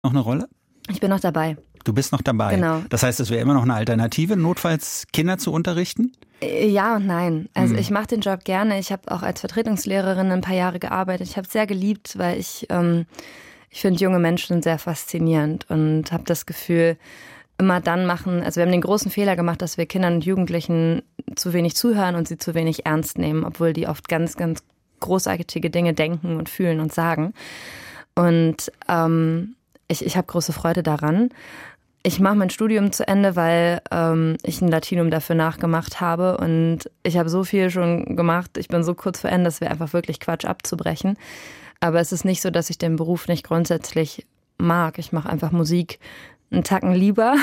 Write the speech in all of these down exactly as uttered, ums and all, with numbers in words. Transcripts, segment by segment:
Noch eine Rolle? Ich bin noch dabei. Du bist noch dabei? Genau. Das heißt, es wäre immer noch eine Alternative, notfalls Kinder zu unterrichten? Ja und nein. Also hm. ich mache den Job gerne. Ich habe auch als Vertretungslehrerin ein paar Jahre gearbeitet. Ich habe es sehr geliebt, weil ich, ähm, ich finde junge Menschen sehr faszinierend und habe das Gefühl, immer dann machen, also wir haben den großen Fehler gemacht, dass wir Kindern und Jugendlichen zu wenig zuhören und sie zu wenig ernst nehmen, obwohl die oft ganz, ganz großartige Dinge denken und fühlen und sagen. Und ähm, ich, ich habe große Freude daran. Ich mache mein Studium zu Ende, weil ähm, ich ein Latinum dafür nachgemacht habe und ich habe so viel schon gemacht. Ich bin so kurz vor Ende, es wäre einfach wirklich Quatsch abzubrechen. Aber es ist nicht so, dass ich den Beruf nicht grundsätzlich mag. Ich mache einfach Musik einen Tacken lieber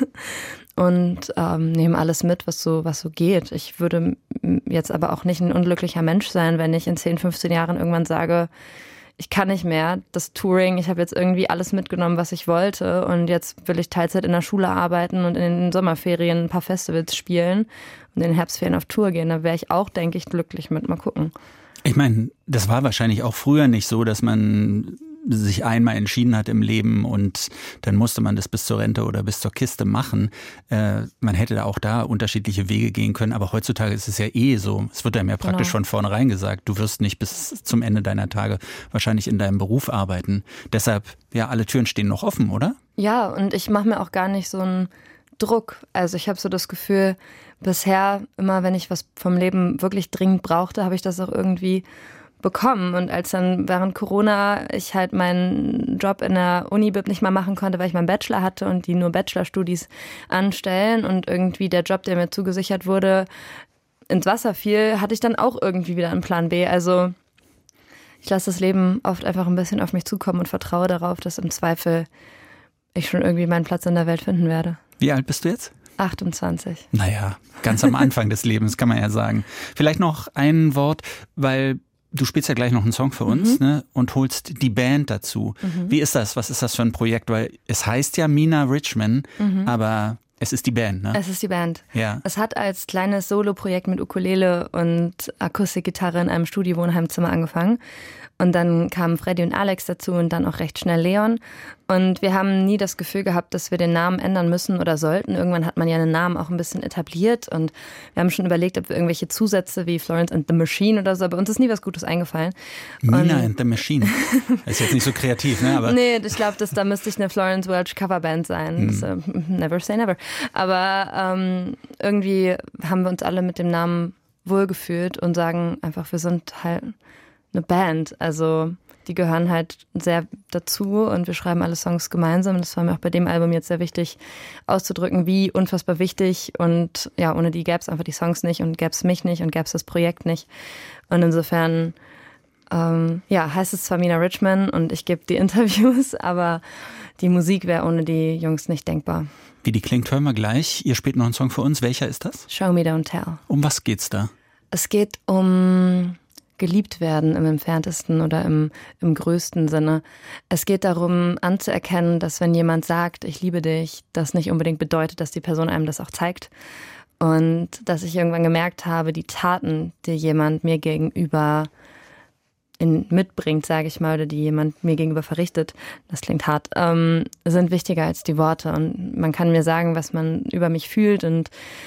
und ähm, nehme alles mit, was so, was so geht. Ich würde jetzt aber auch nicht ein unglücklicher Mensch sein, wenn ich in zehn, fünfzehn Jahren irgendwann sage, ich kann nicht mehr, das Touring, ich habe jetzt irgendwie alles mitgenommen, was ich wollte und jetzt will ich Teilzeit in der Schule arbeiten und in den Sommerferien ein paar Festivals spielen und in den Herbstferien auf Tour gehen. Da wäre ich auch, denke ich, glücklich mit. Mal gucken. Ich meine, das war wahrscheinlich auch früher nicht so, dass man sich einmal entschieden hat im Leben und dann musste man das bis zur Rente oder bis zur Kiste machen. Äh, man hätte da auch da unterschiedliche Wege gehen können, aber heutzutage ist es ja eh so. Es wird einem ja praktisch genau. von vornherein gesagt, du wirst nicht bis zum Ende deiner Tage wahrscheinlich in deinem Beruf arbeiten. Deshalb, ja, alle Türen stehen noch offen, oder? Ja, und ich mache mir auch gar nicht so einen Druck. Also ich habe so das Gefühl, bisher immer, wenn ich was vom Leben wirklich dringend brauchte, habe ich das auch irgendwie bekommen. Und als dann während Corona ich halt meinen Job in der Uni-Bib nicht mal machen konnte, weil ich meinen Bachelor hatte und die nur Bachelorstudis anstellen und irgendwie der Job, der mir zugesichert wurde, ins Wasser fiel, hatte ich dann auch irgendwie wieder einen Plan B. Also ich lasse das Leben oft einfach ein bisschen auf mich zukommen und vertraue darauf, dass im Zweifel ich schon irgendwie meinen Platz in der Welt finden werde. Wie alt bist du jetzt? achtundzwanzig. Naja, ganz am Anfang des Lebens, kann man ja sagen. Vielleicht noch ein Wort, weil du spielst ja gleich noch einen Song für uns, mhm. ne, und holst die Band dazu. Mhm. Wie ist das? Was ist das für ein Projekt? Weil es heißt ja Mina Richman, mhm. aber es ist die Band, ne? Es ist die Band. Ja. Es hat als kleines Solo-Projekt mit Ukulele und Akustikgitarre in einem Studiowohnheimzimmer angefangen. Und dann kamen Freddy und Alex dazu und dann auch recht schnell Leon. Und wir haben nie das Gefühl gehabt, dass wir den Namen ändern müssen oder sollten. Irgendwann hat man ja einen Namen auch ein bisschen etabliert. Und wir haben schon überlegt, ob wir irgendwelche Zusätze wie Florence and the Machine oder so, aber uns ist nie was Gutes eingefallen. Mina und and the Machine. Ist jetzt nicht so kreativ, ne? Aber nee, ich glaube, da müsste ich eine Florence Welch Coverband sein. Hm. So, never say never. Aber ähm, irgendwie haben wir uns alle mit dem Namen wohlgefühlt und sagen einfach, wir sind halt eine Band. Also die gehören halt sehr dazu und wir schreiben alle Songs gemeinsam. Das war mir auch bei dem Album jetzt sehr wichtig auszudrücken, wie unfassbar wichtig. Und ja, ohne die gäbe es einfach die Songs nicht und gäbe es mich nicht und gäbe es das Projekt nicht. Und insofern ähm, ja, heißt es zwar Mina Richman und ich gebe die Interviews, aber die Musik wäre ohne die Jungs nicht denkbar. Wie die klingt, hören wir gleich. Ihr spielt noch einen Song für uns. Welcher ist das? Show Me Don't Tell. Um was geht's da? Es geht um geliebt werden im entferntesten oder im, im größten Sinne. Es geht darum, anzuerkennen, dass wenn jemand sagt, ich liebe dich, das nicht unbedingt bedeutet, dass die Person einem das auch zeigt. Und dass ich irgendwann gemerkt habe, die Taten, die jemand mir gegenüber in, mitbringt, sage ich mal, oder die jemand mir gegenüber verrichtet, das klingt hart, ähm, sind wichtiger als die Worte. Und man kann mir sagen, was man über mich fühlt und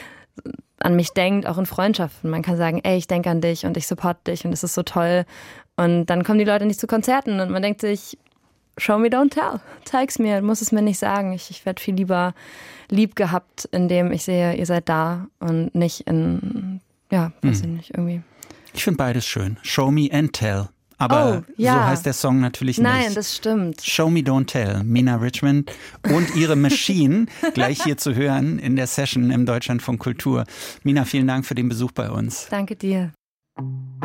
an mich denkt, auch in Freundschaften. Man kann sagen, ey, ich denke an dich und ich support dich und es ist so toll. Und dann kommen die Leute nicht zu Konzerten und man denkt sich, show me, don't tell. Zeig's mir, muss es mir nicht sagen. Ich, ich werde viel lieber lieb gehabt, indem ich sehe, ihr seid da und nicht in, ja, weiß hm. ich nicht, irgendwie. Ich finde beides schön. Show me and tell. Aber oh, ja. so heißt der Song natürlich Nein, nicht. Nein, das stimmt. Show Me Don't Tell, Mina Richman und ihre Machine, gleich hier zu hören in der Session im Deutschlandfunk Kultur. Mina, vielen Dank für den Besuch bei uns. Danke dir.